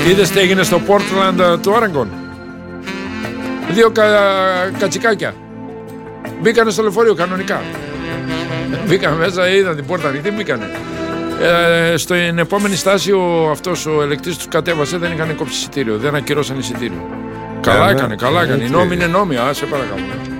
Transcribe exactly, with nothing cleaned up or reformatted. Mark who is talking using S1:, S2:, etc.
S1: Είδες τι έγινε στο Portland του Oregon? Δύο κα... κατσικάκια μπήκανε στο λεωφορείο κανονικά. Μπήκαν μέσα, είδαν την πόρτα ανοιχτή, μπήκανε. Ε, στην επόμενη στάση ο, αυτός ο ελεκτής τους κατέβασε, δεν είχαν κόψει εισιτήριο, δεν ακυρώσαν εισιτήριο. Καλά έκανε, καλά έκανε. Οι νόμοι είναι νόμοι, α, σε παρακαλώ.